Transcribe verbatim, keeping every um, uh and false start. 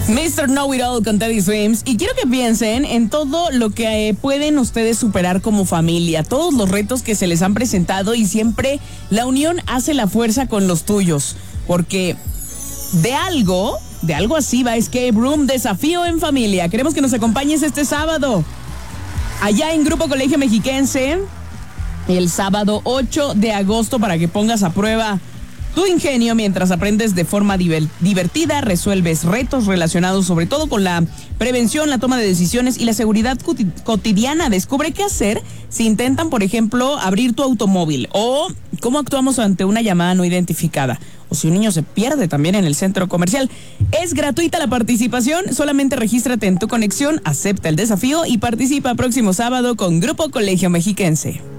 mister Know It All con Teddy Swims. Y quiero que piensen en todo lo que eh, pueden ustedes superar como familia, todos los retos que se les han presentado, y siempre la unión hace la fuerza con los tuyos. Porque de algo, de algo así va Escape Room Desafío en Familia. Queremos que nos acompañes este sábado, allá en Grupo Colegio Mexiquense, el sábado ocho de agosto, para que pongas a prueba tu ingenio mientras aprendes de forma divertida, resuelves retos relacionados sobre todo con la prevención, la toma de decisiones y la seguridad cotidiana. Descubre qué hacer si intentan, por ejemplo, abrir tu automóvil, o cómo actuamos ante una llamada no identificada, o si un niño se pierde también en el centro comercial. Es gratuita la participación, solamente regístrate en tu conexión, acepta el desafío y participa próximo sábado con Grupo Colegio Mexiquense.